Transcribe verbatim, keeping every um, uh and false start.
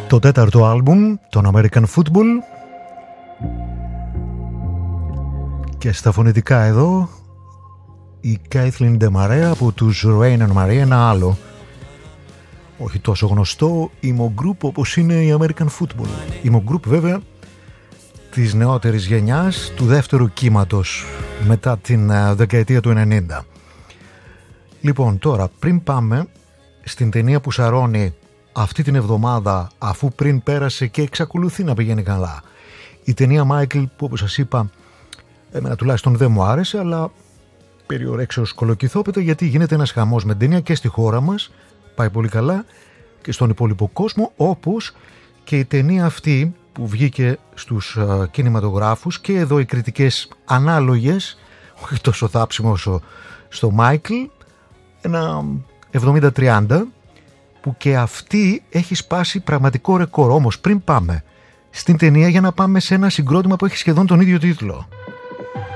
Το τέταρτο άλμπουμ των American Football. Και στα φωνητικά εδώ η Kathleen DeMarea από τους Rain and Marie, ένα άλλο όχι τόσο γνωστό emo group όπως είναι η American Football. Emo group βέβαια της νεότερης γενιάς, του δεύτερου κύματος μετά την uh, δεκαετία του ενενήντα. Λοιπόν, τώρα πριν πάμε στην ταινία που σαρώνει αυτή την εβδομάδα, αφού πριν πέρασε και εξακολουθεί να πηγαίνει καλά, η ταινία Michael, που όπως σας είπα εμένα τουλάχιστον δεν μου άρεσε, αλλά περιορέξεως κολοκυθόπαιτα, γιατί γίνεται ένας χαμός με την ταινία και στη χώρα μας, πάει πολύ καλά, και στον υπόλοιπο κόσμο, όπως και η ταινία αυτή που βγήκε στους uh, κινηματογράφους, και εδώ οι κριτικές ανάλογες, όχι τόσο θάψιμο όσο στο Michael, ένα εβδομήντα τριάντα, που και αυτή έχει σπάσει πραγματικό ρεκόρ. Όμως πριν πάμε στην ταινία, για να πάμε σε ένα συγκρότημα που έχει σχεδόν τον ίδιο τίτλο.